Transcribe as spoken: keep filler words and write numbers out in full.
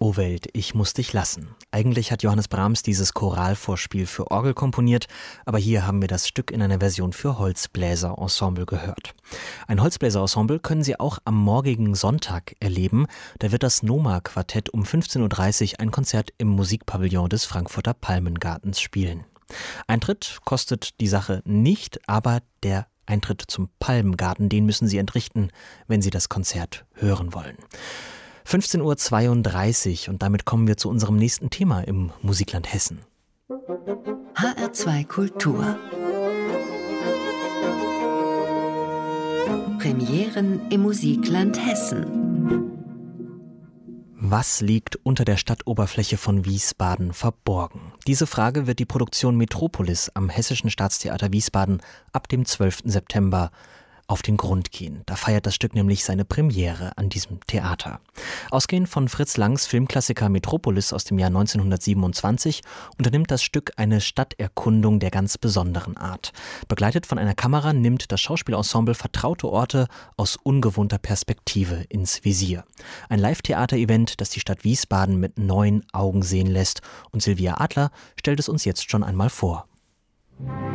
O Welt, ich muss dich lassen. Eigentlich hat Johannes Brahms dieses Choralvorspiel für Orgel komponiert, aber hier haben wir das Stück in einer Version für Holzbläser-Ensemble gehört. Ein Holzbläser-Ensemble können Sie auch am morgigen Sonntag erleben. Da wird das Noma-Quartett um fünfzehn Uhr dreißig ein Konzert im Musikpavillon des Frankfurter Palmengartens spielen. Eintritt kostet die Sache nicht, aber der Eintritt zum Palmengarten, den müssen Sie entrichten, wenn Sie das Konzert hören wollen. fünfzehn Uhr zweiunddreißig und damit kommen wir zu unserem nächsten Thema im Musikland Hessen. H R zwei Kultur. Premieren im Musikland Hessen. Was liegt unter der Stadtoberfläche von Wiesbaden verborgen? Diese Frage wird die Produktion Metropolis am Hessischen Staatstheater Wiesbaden ab dem zwölften September auf den Grund gehen. Da feiert das Stück nämlich seine Premiere an diesem Theater. Ausgehend von Fritz Langs Filmklassiker Metropolis aus dem Jahr neunzehnhundertsiebenundzwanzig unternimmt das Stück eine Stadterkundung der ganz besonderen Art. Begleitet von einer Kamera nimmt das Schauspielensemble vertraute Orte aus ungewohnter Perspektive ins Visier. Ein Live-Theater-Event, das die Stadt Wiesbaden mit neuen Augen sehen lässt. Und Silvia Adler stellt es uns jetzt schon einmal vor.